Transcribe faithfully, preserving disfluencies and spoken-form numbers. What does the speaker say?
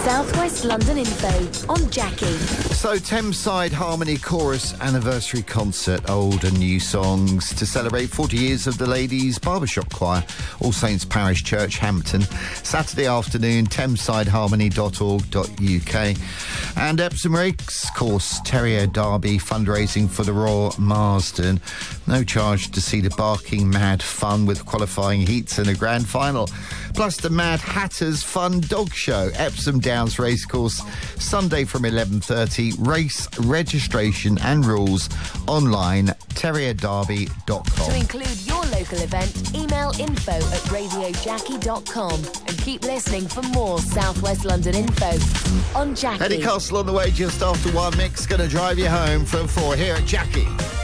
South West London info on Jackie. So, Thameside Harmony Chorus anniversary concert, old and new songs to celebrate forty years of the Ladies Barbershop Choir, All Saints Parish Church, Hampton. Saturday afternoon, thameside harmony dot org dot U K. And Epsom Race Course Terrier Derby fundraising for the Royal Marsden. No charge to see the Barking Mad Fun with qualifying heats and a grand final. Plus the Mad Hatters Fun Dog Show, Epsom Downs Racecourse, Sunday from eleven thirty. Race registration and rules online, terrier derby dot com. To include your local event, email info at radio jackie dot com and keep listening for more South West London info on Jackie. Eddie Castle on the way just after one. Mix going to drive you home from four here at Jackie.